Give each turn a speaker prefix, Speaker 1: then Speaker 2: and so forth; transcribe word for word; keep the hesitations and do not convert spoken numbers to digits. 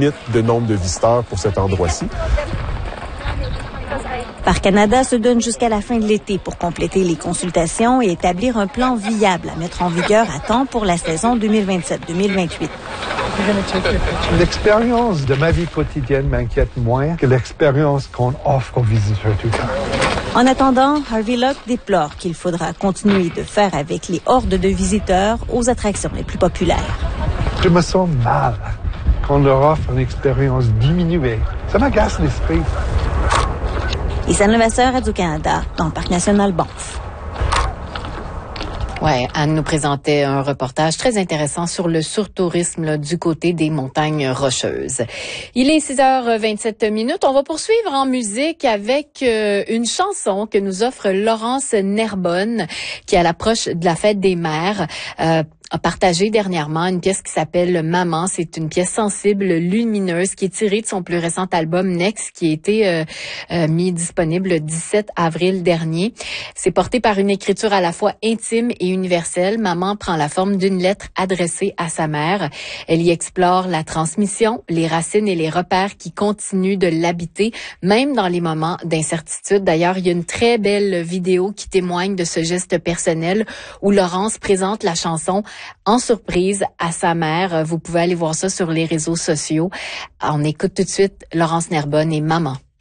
Speaker 1: limite de nombre de visiteurs pour cet endroit-ci.
Speaker 2: Parc Canada se donne jusqu'à la fin de l'été pour compléter les consultations et établir un plan viable à mettre en vigueur à temps pour la saison deux mille vingt-sept deux mille vingt-huit.
Speaker 3: L'expérience de ma vie quotidienne m'inquiète moins que l'expérience qu'on offre aux visiteurs tout le temps.
Speaker 2: En attendant, Harvey Locke déplore qu'il faudra continuer de faire avec les hordes de visiteurs aux attractions les plus populaires.
Speaker 3: Je me sens mal qu'on leur offre une expérience diminuée. Ça m'agace l'esprit.
Speaker 2: Lisa Levasseur, Radio-Canada, dans le Parc national Banff.
Speaker 4: Ouais, Anne nous présentait un reportage très intéressant sur le surtourisme là, du côté des montagnes rocheuses. Il est six heures vingt-sept minutes. On va poursuivre en musique avec euh, une chanson que nous offre Laurence Nerbonne, qui est à l'approche de la fête des mères. Euh, a partagé dernièrement une pièce qui s'appelle Maman. C'est une pièce sensible, lumineuse, qui est tirée de son plus récent album Next, qui a été euh, euh, mis disponible le dix-sept avril dernier. C'est porté par une écriture à la fois intime et universelle. Maman prend la forme d'une lettre adressée à sa mère. Elle y explore la transmission, les racines et les repères qui continuent de l'habiter, même dans les moments d'incertitude. D'ailleurs, il y a une très belle vidéo qui témoigne de ce geste personnel où Laurence présente la chanson en surprise à sa mère. Vous pouvez aller voir ça sur les réseaux sociaux. On écoute tout de suite Laurence Nerbonne et Maman.